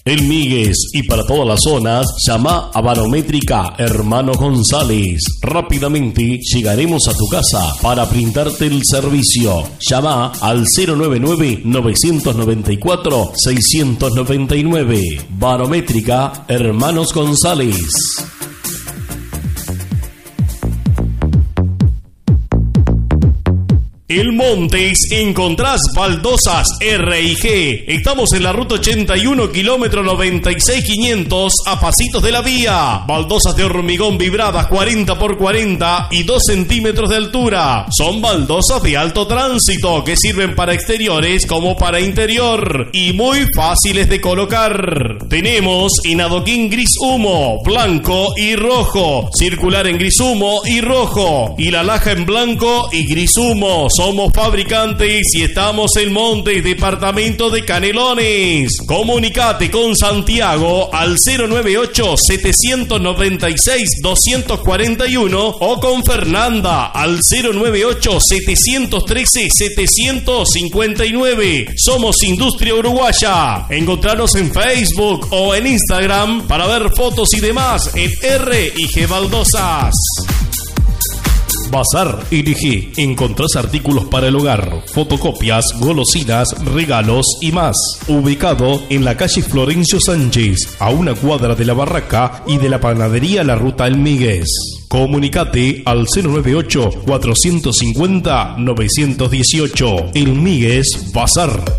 El Migues y para todas las zonas, llama a Barométrica Hermanos González. Rápidamente llegaremos a tu casa para brindarte el servicio. Llama al 099-994-699. Barométrica Hermanos González. El Montes encontrás baldosas R&G. Estamos en la ruta 81, kilómetro 96,500, a pasitos de la vía. Baldosas de hormigón vibradas 40x40 y 2 centímetros de altura. Son baldosas de alto tránsito que sirven para exteriores como para interior y muy fáciles de colocar. Tenemos en adoquín gris humo, blanco y rojo, circular en gris humo y rojo, y la laja en blanco y gris humo. Somos fabricantes y estamos en Montes, departamento de Canelones. Comunicate con Santiago al 098-796-241 o con Fernanda al 098-713-759. Somos Industria Uruguaya. Encontranos en Facebook o en Instagram para ver fotos y demás en R&G Baldosas. Bazar LG. Encontrás artículos para el hogar, fotocopias, golosinas, regalos y más. Ubicado en la calle Florencio Sánchez, a una cuadra de la Barraca y de la panadería La Ruta El Migues. Comunicate al 098-450-918. El Migues Bazar.